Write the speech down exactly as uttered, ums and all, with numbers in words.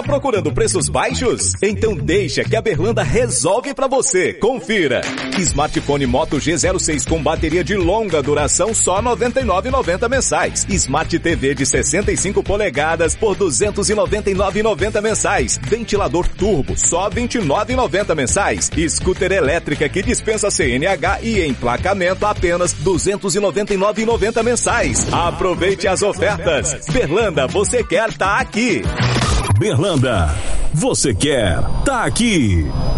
Tá procurando preços baixos? Então deixa que a Berlanda resolve pra você. Confira. Smartphone Moto G zero seis com bateria de longa duração só noventa e nove reais e noventa centavos mensais. Smart T V de sessenta e cinco polegadas por duzentos e noventa e nove reais e noventa centavos mensais. Ventilador turbo só vinte e nove reais e noventa centavos mensais. Scooter elétrica que dispensa C N H e emplacamento apenas duzentos e noventa e nove reais e noventa centavos mensais. Aproveite as ofertas. Berlanda, você quer tá aqui. Berlanda, você quer tá aqui.